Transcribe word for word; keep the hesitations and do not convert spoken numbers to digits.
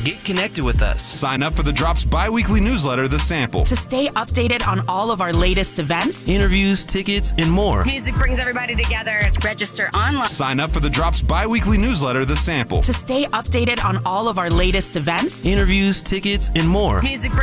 Get connected with us. Sign up for the Drop's bi-weekly newsletter, The Sample. To stay updated on all of our latest events, interviews, tickets, and more. Music brings everybody together. Register online. Sign up for the Drop's bi-weekly newsletter, The Sample. To stay updated on all of our latest events, interviews, tickets, and more. Music